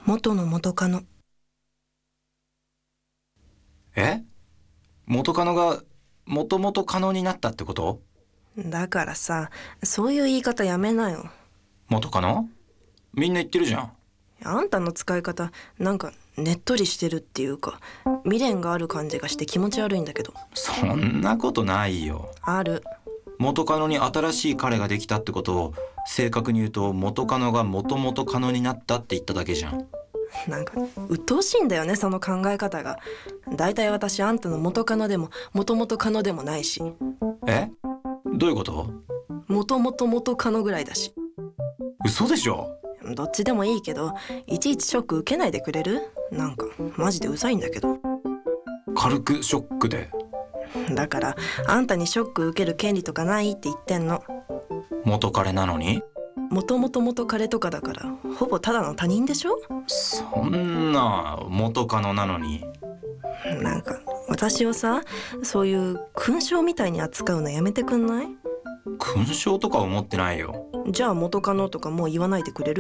元の元カノ。 え？元カノがもともとカノになったってこと？ だからさ、そういう言い方やめなよ。 元カノ？みんな言ってるじゃん。 あんたの使い方、なんかねっとりしてるっていうか、未練がある感じがして気持ち悪いんだけど。 そんなことないよ。 ある。 元カノに新しい彼ができたってことを正確に言うと、元カノがもともとカノになったって言っただけじゃん。 なんか鬱陶しいんだよね、その考え方が。だいたい私あんたの元カノでも元々カノでもないし、 え？どういうこと？ 元々元カノぐらいだし。 嘘でしょ？ どっちでもいいけど、いちいちショック受けないでくれる？なんかマジでうざいんだけど。 軽くショックで。 だからあんたにショック受ける権利とかないって言ってんの。 元彼なのに？ 元々元彼とかだからほぼただの他人でしょ。 そんな元カノなのに。 なんか私をさ、そういう勲章みたいに扱うのやめてくんない？ 勲章とか思ってないよ。 じゃあ元カノとかもう言わないでくれる？